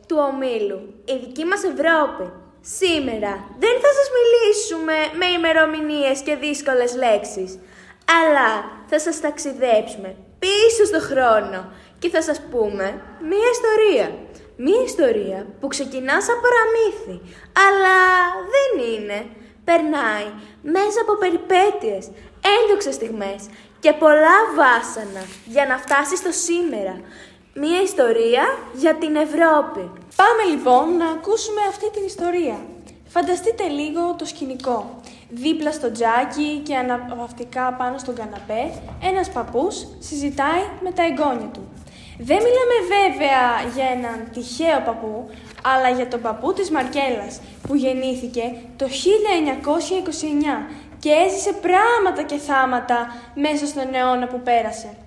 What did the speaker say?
του ομίλου, η δική μας Ευρώπη. Σήμερα δεν θα σας μιλήσουμε με ημερομηνίες και δύσκολες λέξεις, αλλά θα σας ταξιδέψουμε πίσω στο χρόνο και θα σας πούμε μία ιστορία. Μία ιστορία που ξεκινά σαν παραμύθι, αλλά δεν είναι. Περνάει μέσα από περιπέτειες, ένδοξες στιγμές και πολλά βάσανα για να φτάσει στο σήμερα. Μία ιστορία για την Ευρώπη. Πάμε λοιπόν να ακούσουμε αυτή την ιστορία. Φανταστείτε λίγο το σκηνικό. Δίπλα στο τζάκι και αναπαυτικά πάνω στον καναπέ, ένας παππούς συζητάει με τα εγγόνια του. Δεν μιλάμε βέβαια για έναν τυχαίο παππού, αλλά για τον παππού της Μαρκέλας, που γεννήθηκε το 1929 και έζησε πράγματα και θάματα μέσα στον αιώνα που πέρασε.